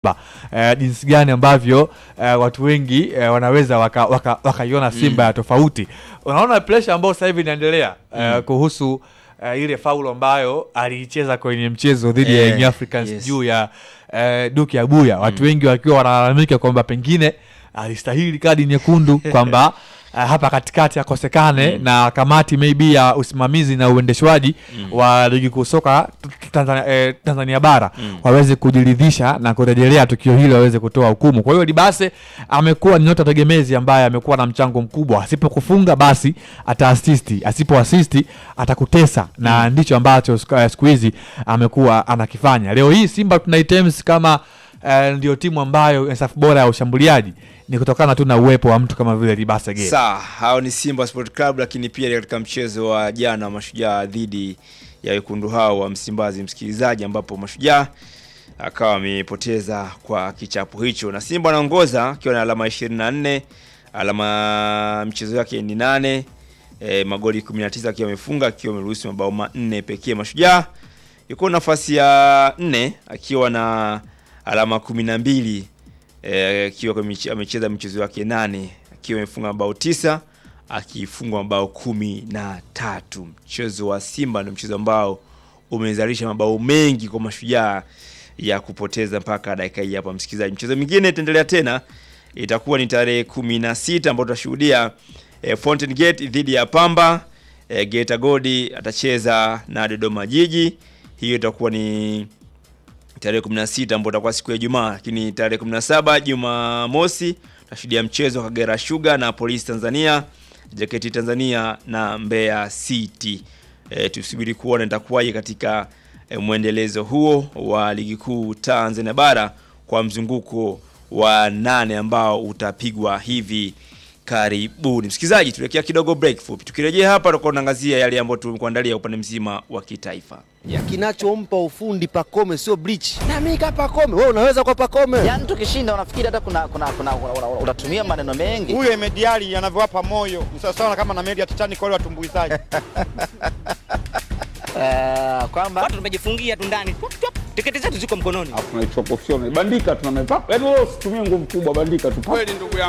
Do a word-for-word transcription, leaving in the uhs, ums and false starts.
Uh, jinsi gani ambavyo uh, watu wengi uh, wanaweza wakaiona waka, waka Simba mm. ya tofauti. Unaona pressure ambayo sasa hivi inaendelea uh, mm. kuhusu uh, ile faulu ambayo aliicheza kwenye mchezo dhidi ya Young Africans yes. juu ya uh, Duke Abuya. Watu mm. wengi wakiwa wanalalamika kwamba pengine alistahili kadi nyekundu kwamba Uh, hapa katikati akosekane mm. na kamati maybe ya usimamizi na uendeshwaji mm. wa ligi kuu soka Tanzania, eh, Tanzania bara mm. waweze kujiridhisha na kurejelea tukio hilo waweze kutoa hukumu. Kwa hiyo Libase amekuwa ni nyota tegemezi ambaye amekuwa na mchango mkubwa. Asipokufunga basi ataassist, asipoassist atakutesa mm. na ndicho ambacho siku hizi amekuwa anakifanya. Leo hii Simba tunaitems kama uh, ndio timu ambayo safu bora ya ushambuliaji ni kutokana tu na uwepo wa mtu kama vile Libase Gate. Sawa, hao ni Simba Sport Club, lakini pia katika mchezo wa jana Mashujaa dhidi ya wekundu hao wa Msimbazi, msikilizaji, ambapo Mashujaa akawa amepoteza kwa kichapo hicho, na Simba anaongoza akiwa na alama ishirini na nne, alama mchezo yake ni nane, e, magoli kumi na tisa akiwa amefunga, akiwa ameruhusu mabao manne pekee. Mashujaa yuko nafasi ya nne akiwa na alama kumi na mbili, akiwa eh, amecheza mchezo wake nane, akiwa amefunga mabao tisa, akifunga mabao kumi na tatu. Mchezo wa Simba ndio mchezo ambao umezalisha mabao mengi kwa Mashujaa ya kupoteza mpaka dakika hii hapa, msikilizaji. Mchezo mwingine itaendelea tena, itakuwa ni tarehe kumi na sita ambapo tutashuhudia eh, Fountain Gate dhidi ya Pamba. eh, Geita Gold atacheza na Dodoma Jiji. Hiyo itakuwa ni tarehe kumi na sita ambapo itakuwa siku ya Ijumaa, lakini tarehe kumi na saba Jumamosi tutashuhudia mchezo Kagera Sugar na Police Tanzania, J K T Tanzania na Mbeya City. E, tusubiri kuona itakuwaje katika e, muendelezo huo wa ligi kuu Tanzania bara kwa mzunguko wa nane ambao utapigwa hivi karibuni. Msikilizaji, tuelekea kidogo break fupi. Tukirejea hapa tutakuwa tunaangazia yale ambayo tumekuandalia upande mzima wa kitaifa. Ya kinachompa ufundi Pacome sio bleach. Na mimi kama Pacome, wewe unaweza kwa Pacome. Yaani tukishinda unafikiri hata kuna kuna kuna unatumia maneno mengi. Huyo Mediali anavyowapa moyo, ni sawa sawa kama na meli ya Titanic wale watumbuizaji. Eh, kwamba watu tumejifungia tu ndani. Tiketi zetu ziko mkononi. Hapo tunaichukua professional. Bandika tuna mepapa. Yaani wewe usitumie nguvu kubwa, bandika tu. Kweli ndugu yangu.